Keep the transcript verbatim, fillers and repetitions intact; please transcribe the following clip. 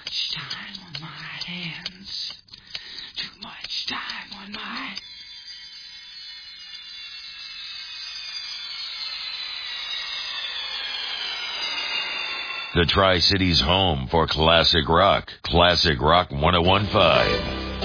much time on my hands. Too much time on my... The Tri-Cities home for classic rock. Classic Rock one oh one point five.